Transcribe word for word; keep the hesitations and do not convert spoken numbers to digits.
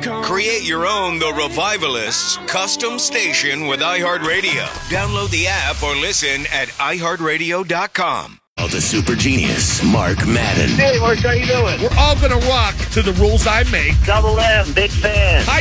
Create your own The Revivalists custom station with iHeartRadio. Download the app or listen at i heart radio dot com. Oh, the super genius, Mark Madden. Hey, Mark, how you doing? We're all going to rock to the rules I make. Double M, big fan. Hi,